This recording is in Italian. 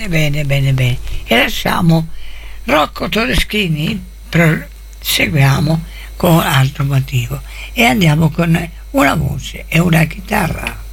Bene, bene, bene, bene. E lasciamo Rocco Todeschini, seguiamo con altro motivo e andiamo con una voce e una chitarra.